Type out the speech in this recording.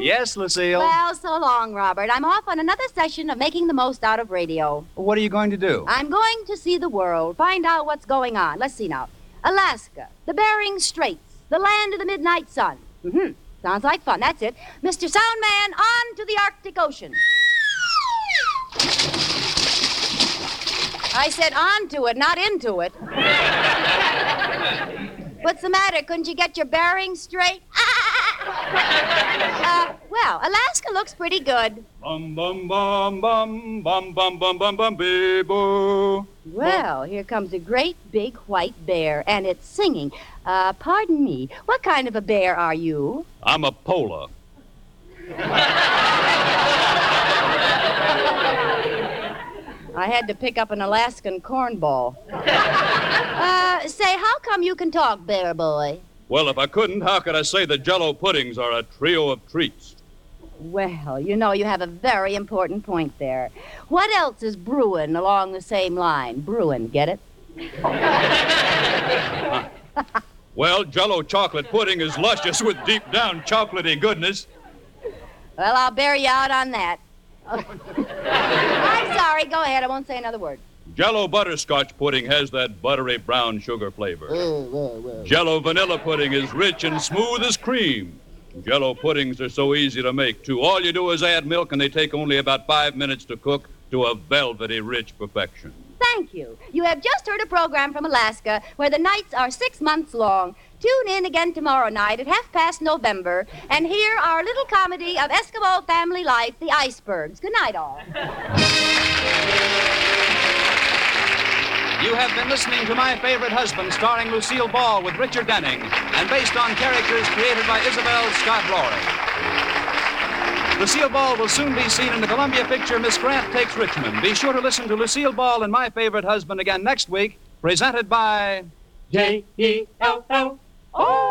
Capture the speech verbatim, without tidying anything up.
Yes, Lucille? Well, so long, Robert. I'm off on another session of making the most out of radio. What are you going to do? I'm going to see the world, find out what's going on. Let's see now. Alaska, the Bering Straits, the land of the midnight sun. Mm-hmm. Sounds like fun. That's it. Mister Soundman, on to the Arctic Ocean. I said on to it, not into it. What's the matter? Couldn't you get your bearings straight? uh, well, Alaska looks pretty good. Bum, bum, bum, bum, bum, bum, bum, bum, bum, bee-boo. Well, here comes a great big white bear, and it's singing. Uh, pardon me, what kind of a bear are you? I'm a polar. I had to pick up an Alaskan cornball. Uh, say, how come you can talk, bear boy? Well, if I couldn't, how could I say the Jell-O puddings are a trio of treats? Well, you know, you have a very important point there. What else is brewing along the same line? Brewing, get it? Well, Jell-O chocolate pudding is luscious with deep-down chocolatey goodness. Well, I'll bear you out on that. I'm sorry. Go ahead. I won't say another word. Jell-O butterscotch pudding has that buttery brown sugar flavor. Jell-O vanilla pudding is rich and smooth as cream. Jell-O puddings are so easy to make, too. All you do is add milk, and they take only about five minutes to cook to a velvety rich perfection. Thank you. You have just heard a program from Alaska where the nights are six months long. Tune in again tomorrow night at half past November and hear our little comedy of Eskimo family life, The Icebergs. Good night, all. You have been listening to My Favorite Husband, starring Lucille Ball with Richard Denning, and based on characters created by Isabel Scott Laurie. Lucille Ball will soon be seen in the Columbia picture Miss Grant Takes Richmond. Be sure to listen to Lucille Ball and My Favorite Husband again next week, presented by J E L L O